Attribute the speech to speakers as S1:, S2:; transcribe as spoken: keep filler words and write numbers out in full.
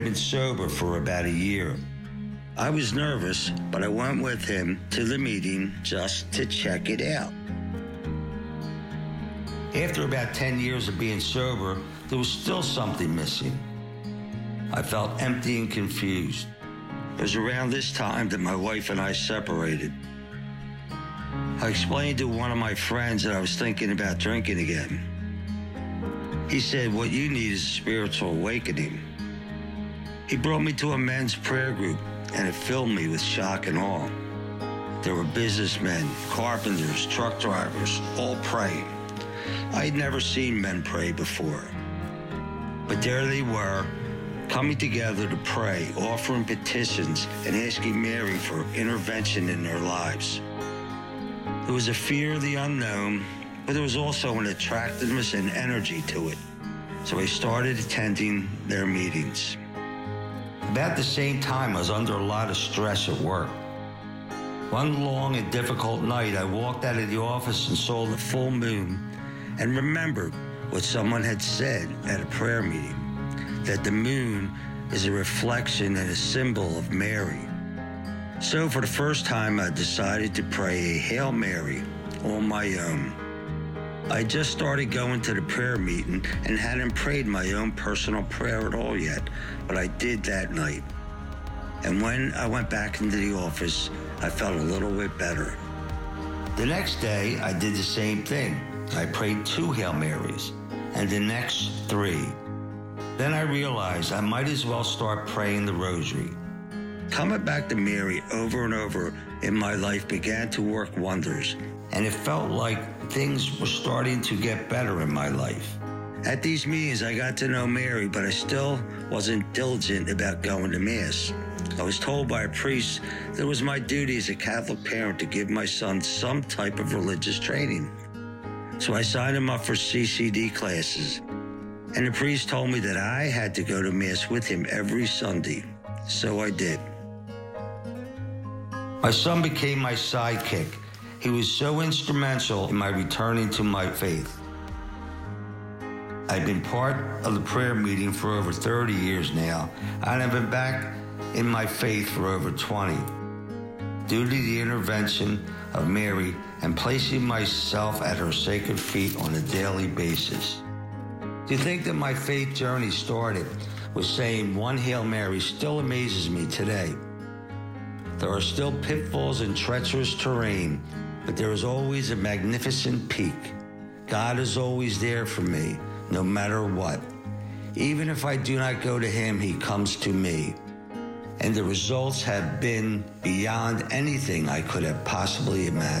S1: been sober for about a year. I was nervous, but I went with him to the meeting just to check it out. After about ten years of being sober, there was still something missing. I felt empty and confused. It was around this time that my wife and I separated. I explained to one of my friends that I was thinking about drinking again. He said, "What you need is a spiritual awakening." He brought me to a men's prayer group, and it filled me with shock and awe. There were businessmen, carpenters, truck drivers, all praying. I had never seen men pray before. But there they were, coming together to pray, offering petitions, and asking Mary for intervention in their lives. There was a fear of the unknown, but there was also an attractiveness and energy to it. So I started attending their meetings. About the same time, I was under a lot of stress at work. One long and difficult night, I walked out of the office and saw the full moon and remembered what someone had said at a prayer meeting, that the moon is a reflection and a symbol of Mary. So for the first time, I decided to pray a Hail Mary on my own. I just started going to the prayer meeting and hadn't prayed my own personal prayer at all yet, but I did that night. And when I went back into the office, I felt a little bit better. The next day, I did the same thing. I prayed two Hail Marys, and the next three. Then I realized I might as well start praying the rosary. Coming back to Mary over and over in my life began to work wonders, and it felt like things were starting to get better in my life. At these meetings, I got to know Mary, but I still wasn't diligent about going to Mass. I was told by a priest that it was my duty as a Catholic parent to give my son some type of religious training. So I signed him up for C C D classes, and the priest told me that I had to go to Mass with him every Sunday. So I did. My son became my sidekick. He was so instrumental in my returning to my faith. I've been part of the prayer meeting for over thirty years now, and I've been back in my faith for over twenty. Due to the intervention of Mary and placing myself at her sacred feet on a daily basis. To think that my faith journey started with saying one Hail Mary still amazes me today. There are still pitfalls and treacherous terrain, but there is always a magnificent peak. God is always there for me, no matter what. Even if I do not go to him, he comes to me. And the results have been beyond anything I could have possibly imagined.